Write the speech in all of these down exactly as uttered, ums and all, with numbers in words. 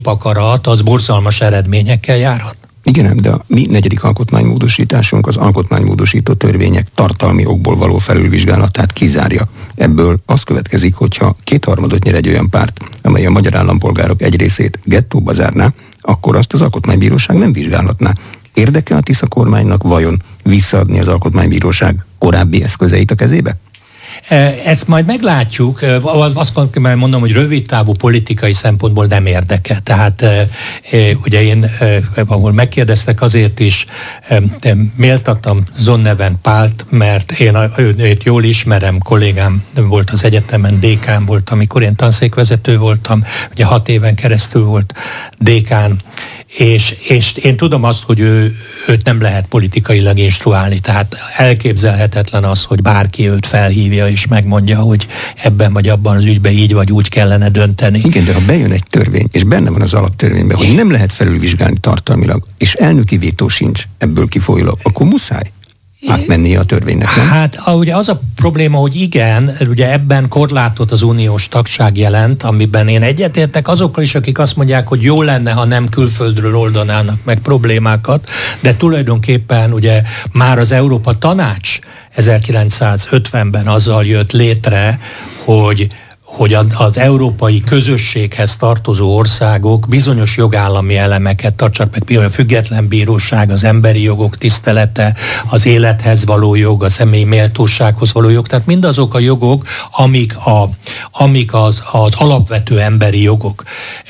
akarat az borzalmas eredményekkel járhat. Igen, de a mi negyedik alkotmánymódosításunk az alkotmánymódosító törvények tartalmi okból való felülvizsgálatát kizárja. Ebből az következik, hogyha kétharmadot nyer egy olyan párt, amely a magyar állampolgárok egy részét gettóba zárná, akkor azt az alkotmánybíróság nem vizsgálhatná. Érdeke a Tisza kormánynak vajon visszaadni az alkotmánybíróság korábbi eszközeit a kezébe? Ezt majd meglátjuk. Azt mondom, hogy rövidtávú politikai szempontból nem érdekel. Tehát ugye én, ahol megkérdeztek, azért is méltattam Zonneven Pált, mert én őt jól ismerem, kollégám volt az egyetemen, dékán volt, amikor én tanszékvezető voltam, ugye hat éven keresztül volt dékán, És, és én tudom azt, hogy ő, őt nem lehet politikailag instruálni, tehát elképzelhetetlen az, hogy bárki őt felhívja és megmondja, hogy ebben vagy abban az ügyben így vagy úgy kellene dönteni. Igen, de ha bejön egy törvény, és benne van az alaptörvényben, hogy nem lehet felülvizsgálni tartalmilag, és elnöki vétó sincs ebből kifolyólag, akkor muszáj átmennie a törvénynek, nem? Hát ugye az a probléma, hogy igen, ugye ebben korlátot az uniós tagság jelent, amiben én egyetértek azokkal is, akik azt mondják, hogy jó lenne, ha nem külföldről oldanának meg problémákat, de tulajdonképpen ugye már az Európa Tanács ezerkilencszázötvenben azzal jött létre, hogy hogy az európai közösséghez tartozó országok bizonyos jogállami elemeket tartsanak meg, például a független bíróság, az emberi jogok tisztelete, az élethez való jog, a személyi méltósághoz való jog, tehát mindazok a jogok, amik, a, amik az, az alapvető emberi jogok,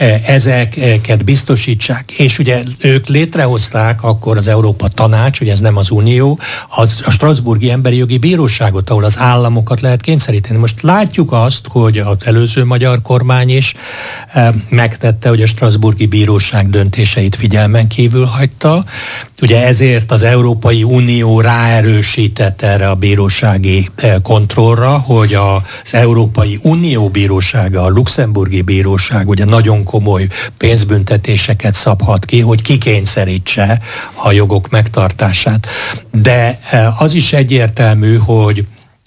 ezeket biztosítsák. És ugye ők létrehozták akkor az Európa Tanács, ugye ez nem az Unió, az, a Strasbourgi Emberi Jogi Bíróságot, ahol az államokat lehet kényszeríteni. Most látjuk azt, hogy az előző magyar kormány is e, megtette, hogy a Strasbourgi Bíróság döntéseit figyelmen kívül hagyta. Ugye ezért az Európai Unió ráerősített erre a bírósági e, kontrollra, hogy az Európai Unió bírósága, a Luxemburgi Bíróság ugye nagyon komoly pénzbüntetéseket szabhat ki, hogy kikényszerítse a jogok megtartását. De e, az is egyértelmű, hogy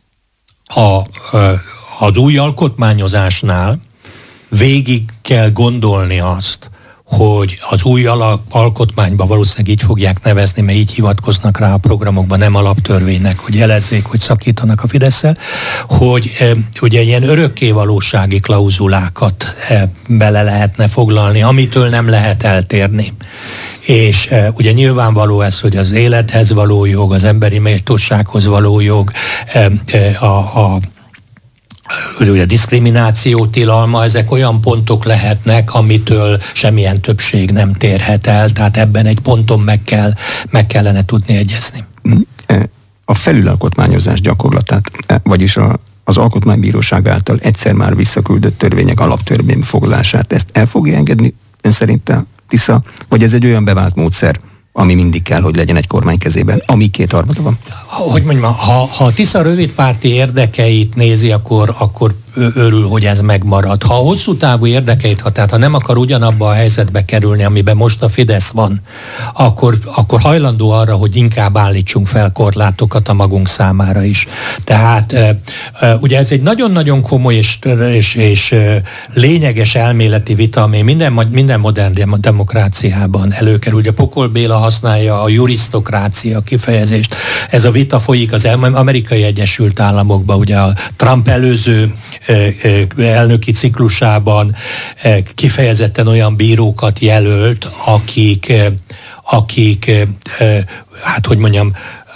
a e, az új alkotmányozásnál végig kell gondolni azt, hogy az új alkotmányban valószínűleg így fogják nevezni, mert így hivatkoznak rá a programokban, nem alaptörvénynek, hogy jelezzék, hogy szakítanak a Fidesszel, hogy e, ugye ilyen örökkévalósági klauzulákat e, bele lehetne foglalni, amitől nem lehet eltérni. És e, ugye nyilvánvaló ez, hogy az élethez való jog, az emberi méltósághoz való jog, e, e, a, a ugye a diszkrimináció tilalma, ezek olyan pontok lehetnek, amitől semmilyen többség nem térhet el, tehát ebben egy ponton meg kell, meg kellene tudni egyezni. A felülalkotmányozás gyakorlatát, vagyis a, az Alkotmánybíróság által egyszer már visszaküldött törvények alaptörvényfoglalását, ezt el fogja engedni ön szerint a Tisza, vagy ez egy olyan bevált módszer, ami mindig kell, hogy legyen egy kormány kezében, ami kétharmada van? Hogy mondjam, ha, ha a Tisza rövidpárti érdekeit nézi, akkor, akkor örül, hogy ez megmarad. Ha a hosszú távú érdekeit, ha, tehát ha nem akar ugyanabba a helyzetbe kerülni, amiben most a Fidesz van, akkor, akkor hajlandó arra, hogy inkább állítsunk fel korlátokat a magunk számára is. Tehát e, e, ugye ez egy nagyon-nagyon komoly és, és, és lényeges elméleti vita, ami minden, minden modern demokráciában előkerül. Ugye Pokol Béla használja a jurisztokrácia kifejezést. Ez a vita folyik az Amerikai Egyesült Államokban, ugye a Trump előző elnöki ciklusában kifejezetten olyan bírókat jelölt, akik, akik hát hogy mondjam,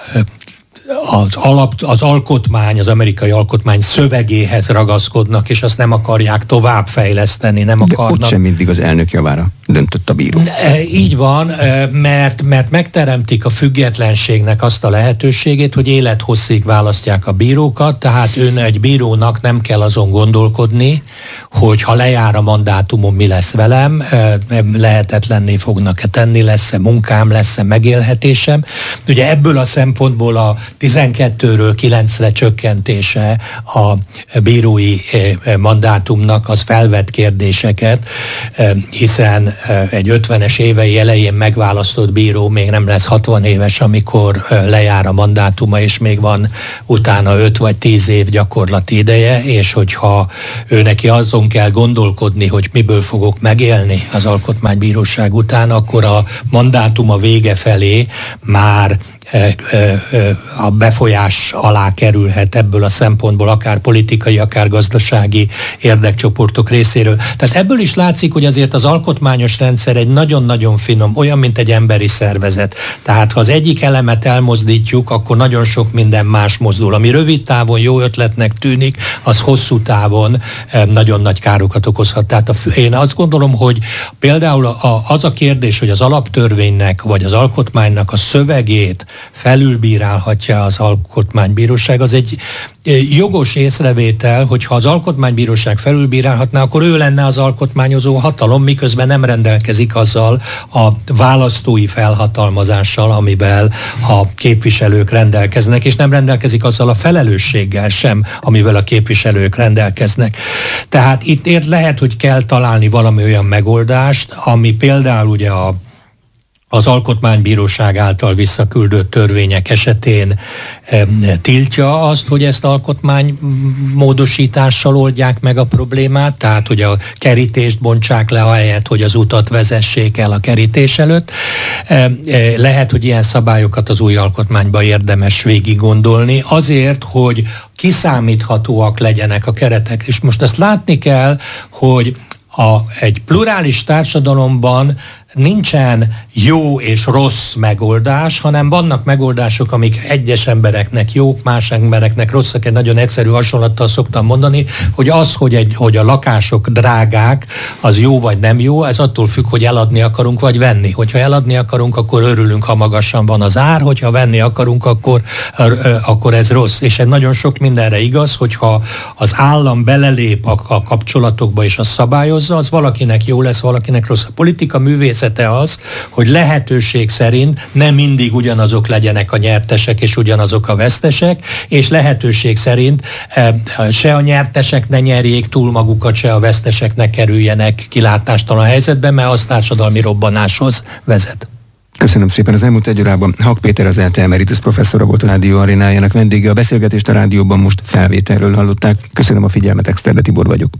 az, alap, az alkotmány, az amerikai alkotmány szövegéhez ragaszkodnak, és azt nem akarják továbbfejleszteni, nem de akarnak. De ott sem mindig az elnök javára döntött a bíró. Így van, mert, mert megteremtik a függetlenségnek azt a lehetőségét, hogy élethosszig választják a bírókat, tehát ön egy bírónak nem kell azon gondolkodni, hogy ha lejár a mandátumom, mi lesz velem, lehetetlenné fognak-e tenni, lesz-e munkám, lesz-e megélhetésem. Ugye ebből a szempontból a tizenkettőről kilencre csökkentése a bírói mandátumnak az felvet kérdéseket, hiszen egy ötvenes évei elején megválasztott bíró még nem lesz hatvan éves, amikor lejár a mandátuma, és még van utána öt vagy tíz év gyakorlati ideje, és hogyha ő neki az azon kell gondolkodni, hogy miből fogok megélni az Alkotmánybíróság után, akkor a mandátum a vége felé már a befolyás alá kerülhet ebből a szempontból, akár politikai, akár gazdasági érdekcsoportok részéről. Tehát ebből is látszik, hogy azért az alkotmányos rendszer egy nagyon-nagyon finom, olyan, mint egy emberi szervezet. Tehát ha az egyik elemet elmozdítjuk, akkor nagyon sok minden más mozdul. Ami rövid távon jó ötletnek tűnik, az hosszú távon nagyon nagy károkat okozhat. Tehát a, én azt gondolom, hogy például a, az a kérdés, hogy az alaptörvénynek vagy az alkotmánynak a szövegét felülbírálhatja az Alkotmánybíróság, az egy jogos észrevétel, hogyha az Alkotmánybíróság felülbírálhatná, akkor ő lenne az alkotmányozó hatalom, miközben nem rendelkezik azzal a választói felhatalmazással, amivel a képviselők rendelkeznek, és nem rendelkezik azzal a felelősséggel sem, amivel a képviselők rendelkeznek. Tehát itt ért lehet, hogy kell találni valami olyan megoldást, ami például ugye a az Alkotmánybíróság által visszaküldött törvények esetén e, tiltja azt, hogy ezt alkotmánymódosítással oldják meg a problémát, tehát hogy a kerítést bontsák le ahelyett, hogy az utat vezessék el a kerítés előtt. E, e, lehet, hogy ilyen szabályokat az új alkotmányba érdemes végig gondolni, azért, hogy kiszámíthatóak legyenek a keretek. És most ezt látni kell, hogy a, egy plurális társadalomban nincsen jó és rossz megoldás, hanem vannak megoldások, amik egyes embereknek jók, más embereknek rosszak. Egy nagyon egyszerű hasonlattal szoktam mondani, hogy az, hogy, egy, hogy a lakások drágák, az jó vagy nem jó, ez attól függ, hogy eladni akarunk vagy venni. Hogyha eladni akarunk, akkor örülünk, ha magasan van az ár, hogyha venni akarunk, akkor, akkor ez rossz. És ez nagyon sok mindenre igaz, hogyha az állam belelép a, a kapcsolatokba és azt szabályozza, az valakinek jó lesz, valakinek rossz. A politika művészete az, hogy lehetőség szerint nem mindig ugyanazok legyenek a nyertesek és ugyanazok a vesztesek, és lehetőség szerint se a nyertesek ne nyerjék túl magukat, se a vesztesek ne kerüljenek kilátástalan helyzetbe, mert az társadalmi robbanáshoz vezet. Köszönöm szépen. Az elmúlt egy órában Hak Péter, az ELTE emeritus professzora volt a Rádió Arénájának vendége. A beszélgetést a rádióban most felvételről hallották. Köszönöm a figyelmet, Exterde Tibor vagyok.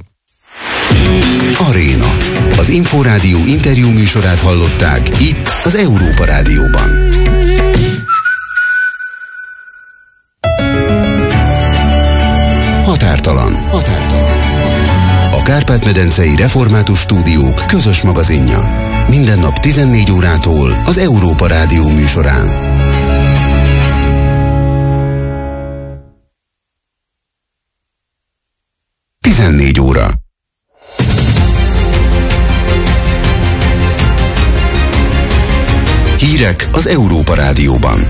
Aréna. Az Inforádió interjú műsorát hallották itt az Európa Rádióban. Határtalan. Határtalan. A Kárpát-medencei Református Stúdiók közös magazinja. Minden nap tizennégy órától az Európa Rádió műsorán. tizennégy óra. Hírek az Európa Rádióban.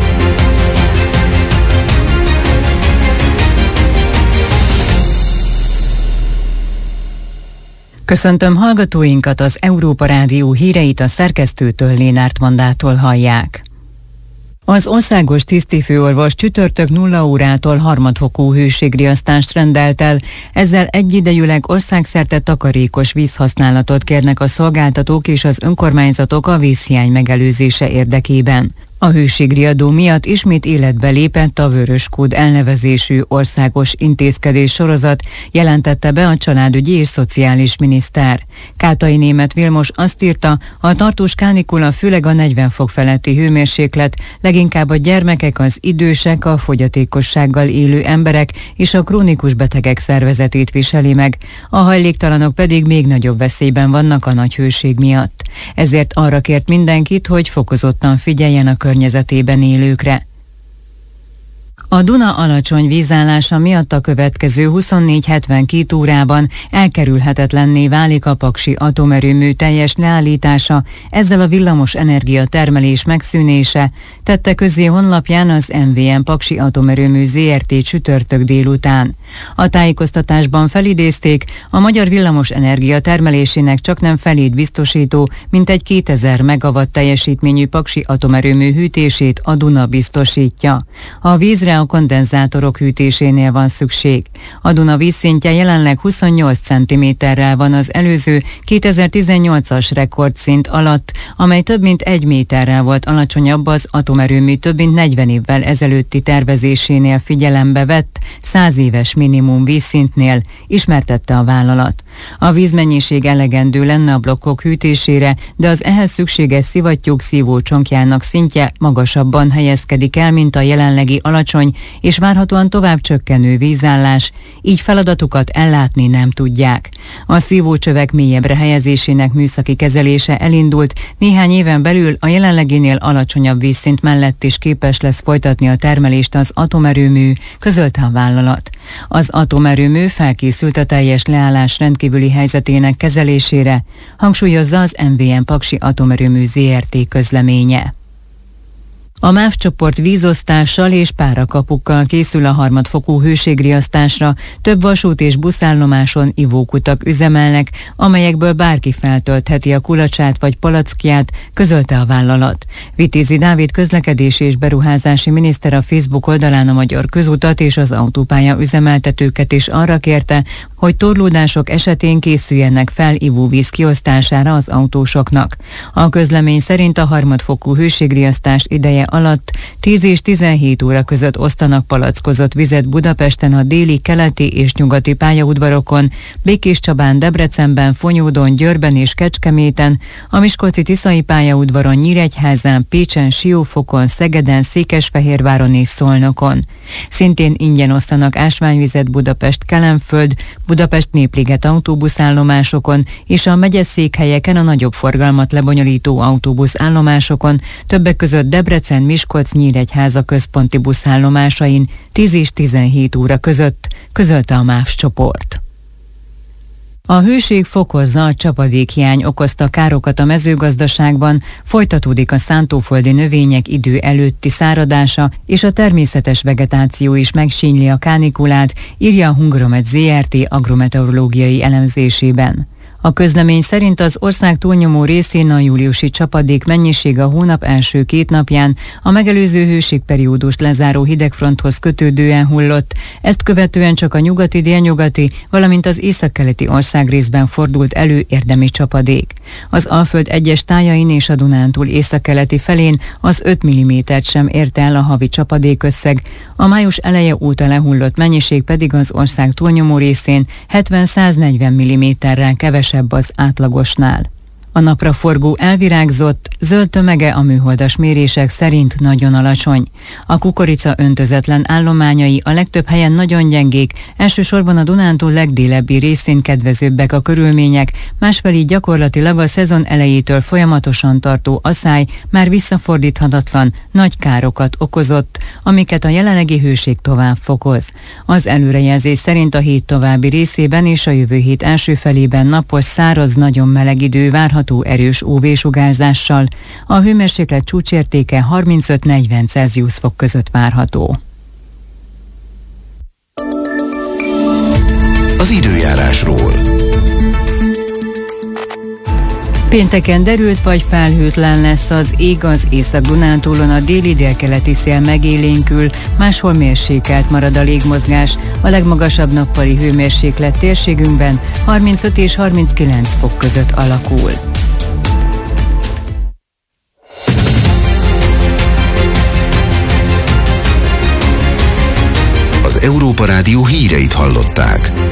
Köszöntöm hallgatóinkat, az Európa Rádió híreit a szerkesztőtől, Lénárt Mandától hallják. Az országos tisztifőorvos csütörtök nulla órától harmadfokú hőségriasztást rendelt el, ezzel egyidejűleg országszerte takarékos vízhasználatot kérnek a szolgáltatók és az önkormányzatok a vízhiány megelőzése érdekében. A hőségriadó miatt ismét életbe lépett a Vöröskód elnevezésű országos intézkedés sorozat, jelentette be a családügyi és szociális miniszter. Kátai Németh Vilmos azt írta, a tartós kánikula főleg a negyven fok feletti hőmérséklet, leginkább a gyermekek, az idősek, a fogyatékossággal élő emberek és a krónikus betegek szervezetét viseli meg, a hajléktalanok pedig még nagyobb veszélyben vannak a nagy hőség miatt. Ezért arra kért mindenkit, hogy fokozottan figyeljen a környezetében élőkre. A Duna alacsony vízállása miatt a következő huszonnégy hetvenkét órában elkerülhetetlenné válik a paksi atomerőmű teljes leállítása, ezzel a villamos energia termelés megszűnése, tette közzé honlapján az em vé em Paksi Atomerőmű zé er té csütörtök délután. A tájékoztatásban felidézték, a magyar villamos energia termelésének csaknem felét biztosító, mintegy kétezer megawatt teljesítményű Paksi Atomerőmű hűtését a Duna biztosítja. A vízre a kondenzátorok hűtésénél van szükség. A Duna vízszintje jelenleg huszonnyolc centiméterrel van az előző kétezer-tizennyolcas rekordszint alatt, amely több mint egy méterrel volt alacsonyabb az atomerőmű több mint negyven évvel ezelőtti tervezésénél figyelembe vett száz éves minimum vízszintnél, ismertette a vállalat. A vízmennyiség elegendő lenne a blokkok hűtésére, de az ehhez szükséges szivattyúk szívócsonkjának szintje magasabban helyezkedik el, mint a jelenlegi alacsony és várhatóan tovább csökkenő vízállás, így feladatukat ellátni nem tudják. A szívócsövek mélyebbre helyezésének műszaki kezelése elindult, néhány éven belül a jelenleginél alacsonyabb vízszint mellett is képes lesz folytatni a termelést az atomerőmű, közölte a vállalat. Az atomerőmű felkészült a teljes leállás rendkívüli helyzetének kezelésére, hangsúlyozza az em vé em Paksi Atomerőmű zé er té közleménye. A MÁV csoport vízosztással és párakapukkal készül a harmadfokú hőségriasztásra, több vasút és buszállomáson ivókutak üzemelnek, amelyekből bárki feltöltheti a kulacsát vagy palackját, közölte a vállalat. Vitézi Dávid közlekedési és beruházási miniszter a Facebook oldalán a Magyar Közutat és az autópálya üzemeltetőket is arra kérte, hogy torlódások esetén készüljenek fel ivóvíz kiosztására az autósoknak. A közlemény szerint a harmadfokú hőségriasztás ideje alatt tíz és tizenhét óra között osztanak palackozott vizet Budapesten a déli, keleti és nyugati pályaudvarokon, Békéscsabán, Debrecenben, Fonyódon, Győrben és Kecskeméten, a Miskolci-Tiszai pályaudvaron, Nyíregyházán, Pécsen, Siófokon, Szegeden, Székesfehérváron és Szolnokon. Szintén ingyen osztanak ásványvizet Budapest, Kelenföld, Budapest Népliget autóbuszállomásokon és a megyeszékhelyeken a nagyobb forgalmat lebonyolító autóbuszállomásokon, többek között Debrecen, Miskolc, Nyíregyháza központi buszállomásain tíz és tizenhét óra között, közölte a MÁV csoport. A hőség fokozza a csapadékhiány okozta károkat a mezőgazdaságban, folytatódik a szántóföldi növények idő előtti száradása, és a természetes vegetáció is megsínyli a kánikulát, írja a Hungromet zé er té agrometeorológiai elemzésében. A közlemény szerint az ország túlnyomó részén a júliusi csapadék mennyisége a hónap első két napján a megelőző hőségperiódust lezáró hidegfronthoz kötődően hullott, ezt követően csak a nyugati, délnyugati, valamint az északkeleti országrészben fordult elő érdemi csapadék. Az Alföld egyes tájain és a Dunántúl északkeleti felén az öt millimétert sem érte el a havi csapadékösszeg, a május eleje óta lehullott mennyiség pedig az ország túlnyomó részén hetven-száznegyven milliméterrel kevesebb az átlagosnál. A napraforgó elvirágzott, zöld tömege a műholdas mérések szerint nagyon alacsony. A kukorica öntözetlen állományai a legtöbb helyen nagyon gyengék, elsősorban a Dunántúl legdélebbi részén kedvezőbbek a körülmények, másfelé gyakorlatilag a szezon elejétől folyamatosan tartó aszály már visszafordíthatatlan, nagy károkat okozott, amiket a jelenlegi hőség tovább fokoz. Az előrejelzés szerint a hét további részében és a jövő hét első felében napos, száraz, nagyon meleg idő várható erős ú vé-sugárzással, a hőmérséklet csúcsértéke harmincöt-negyven Celsius fok között várható. Az időjárásról. Pénteken derült vagy felhőtlen lesz az ég, az Észak-Dunántúlon a déli-délkeleti szél megélénkül, máshol mérsékelt marad a légmozgás, a legmagasabb nappali hőmérséklet térségünkben harmincöt és harminckilenc fok között alakul. Az Európa Rádió híreit hallották.